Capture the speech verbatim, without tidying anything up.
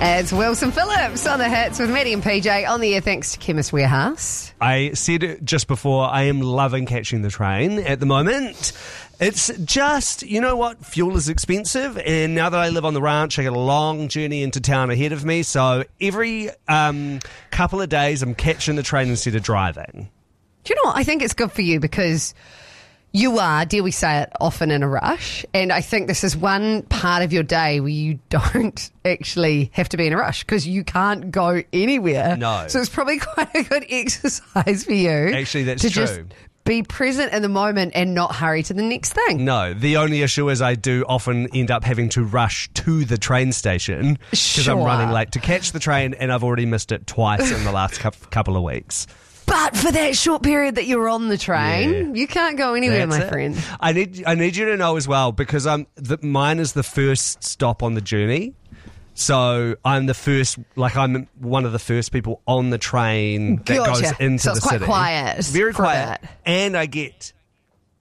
It's Wilson Phillips on the hits with Maddie and P J on the air thanks to Chemist Warehouse. I said it just before, I am loving catching the train at the moment. It's just, you know what, fuel is expensive, and now that I live on the ranch, I got a long journey into town ahead of me, so every um, couple of days I'm catching the train instead of driving. Do you know what? I think it's good for you because you are, dare we say it, often in a rush. And I think this is one part of your day where you don't actually have to be in a rush because you can't go anywhere. No. So it's probably quite a good exercise for you. Actually, that's to true. Just be present in the moment and not hurry to the next thing. No, the only issue is I do often end up having to rush to the train station because Sure. I'm running late to catch the train, and I've already missed it twice in the last cou- couple of weeks. But for that short period that you're on the train, Yeah. you can't go anywhere, That's my it. friend. I need I need you to know as well, because um, the, mine is the first stop on the journey. So I'm the first, like I'm one of the first people on the train that Gotcha. goes into So the it's quite city. quiet Very for a quiet. bit. And I get